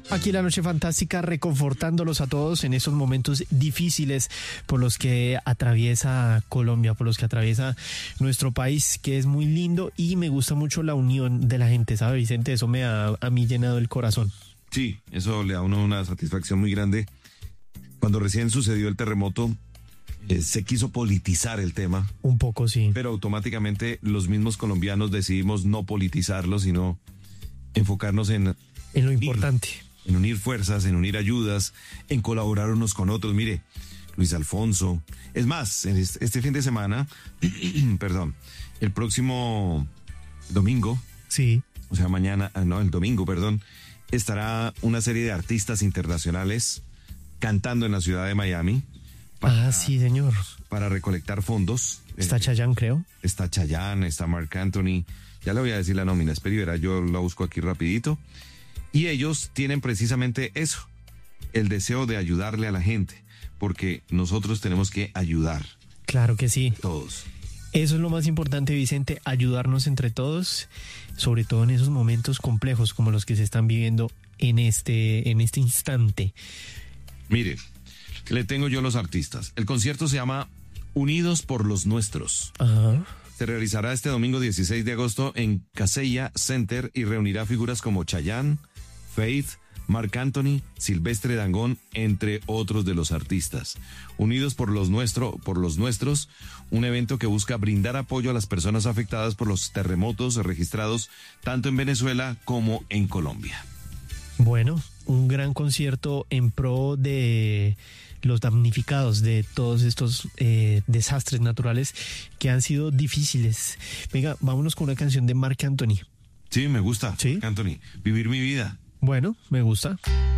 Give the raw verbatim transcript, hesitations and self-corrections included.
Aquí la noche fantástica, reconfortándolos a todos en esos momentos difíciles por los que atraviesa Colombia, por los que atraviesa nuestro país, que es muy lindo, y me gusta mucho la unión de la gente, ¿sabe, Vicente? Eso me ha a mí llenado el corazón. Sí, eso le da a uno una satisfacción muy grande. Cuando recién sucedió el terremoto, eh, se quiso politizar el tema. Un poco, sí. Pero automáticamente los mismos colombianos decidimos no politizarlo, sino enfocarnos en... En lo importante. En unir fuerzas, en unir ayudas, en colaborar unos con otros. Mire, Luis Alfonso. Es más, este fin de semana, perdón, el próximo domingo. Sí. O sea, mañana, no, el domingo, perdón, estará una serie de artistas internacionales cantando en la ciudad de Miami. Para, ah, sí, señor. Para recolectar fondos. Está Chayanne, creo. Está Chayanne, está Marc Anthony. Ya le voy a decir la nómina, espera y verá, yo la busco aquí rapidito. Y ellos tienen precisamente eso, el deseo de ayudarle a la gente, porque nosotros tenemos que ayudar. Claro que sí. Todos. Eso es lo más importante, Vicente, ayudarnos entre todos, sobre todo en esos momentos complejos como los que se están viviendo en este, en este instante. Mire, le tengo yo los artistas. El concierto se llama Unidos por los Nuestros. Ajá. Se realizará este domingo dieciséis de agosto en Kaseya Center y reunirá figuras como Chayanne, Faith, Marc Anthony, Silvestre Dangond, entre otros de los artistas. Unidos por los, nuestro, por los Nuestros, un evento que busca brindar apoyo a las personas afectadas por los terremotos registrados tanto en Venezuela como en Colombia. Bueno, un gran concierto en pro de los damnificados de todos estos eh, desastres naturales que han sido difíciles. Venga, vámonos con una canción de Marc Anthony. Sí, me gusta. ¿Sí? Marc Anthony, Vivir mi vida. Bueno, me gusta.